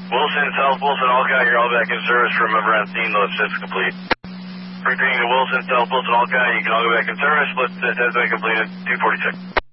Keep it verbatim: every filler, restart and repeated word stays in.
Wilson, South Wilson, Alki, you're all back in service. Remember on scene, the lift is complete. Repeating to Wilson, South Wilson, Alki, you can all go back in service. Lift has been completed. two forty-six.